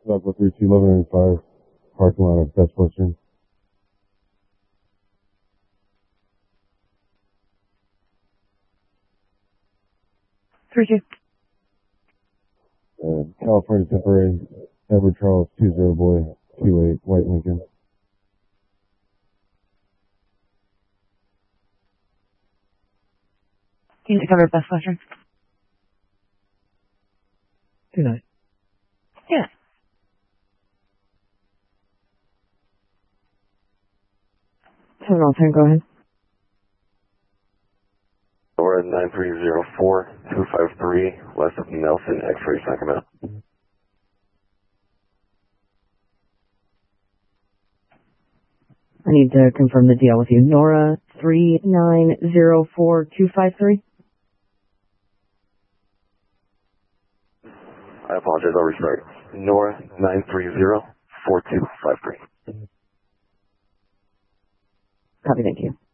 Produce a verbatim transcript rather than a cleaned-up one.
Level three two eleven ninety-five, parking lot of Best Western. Three two. Uh, California temporary, Edward Charles two zero boy two eight White Lincoln. Can you cover Best Western? Two nine. Yeah. Terminal ten, go ahead. Or nine three zero four two five three west of Nelson, X-ray Sacramento. I need to confirm the deal with you. Nora three nine zero four two five three. I apologize, I'll restart. Nora nine three zero four two five three. Copy, thank you.